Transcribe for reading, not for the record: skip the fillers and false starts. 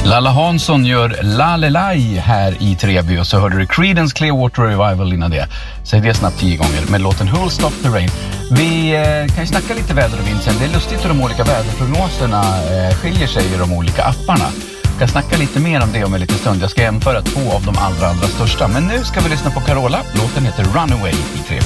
Lalla Hansson gör Lalelai här i Treby och så hörde du Creedence Clearwater Revival innan det. Säg det snabbt 10 gånger med låten Who'll Stop the Rain. Vi kan ju snacka lite väder och vind sen. Det är lustigt hur de olika väderprognoserna skiljer sig i de olika apparna. Jag ska snacka lite mer om det om en liten stund. Jag ska jämföra 2 av de allra största. Men nu ska vi lyssna på Carola. Låten heter Runaway i Treby.